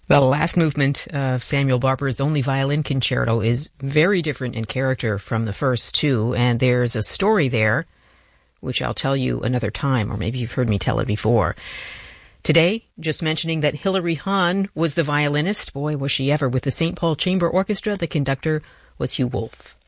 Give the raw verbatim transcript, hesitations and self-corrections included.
The last movement of Samuel Barber's Only Violin Concerto is very different in character from the first two, and there's a story there, which I'll tell you another time, or maybe you've heard me tell it before. Today, just mentioning that Hilary Hahn was the violinist. Boy, was she ever. With the Saint Paul Chamber Orchestra, the conductor was Hugh Wolf.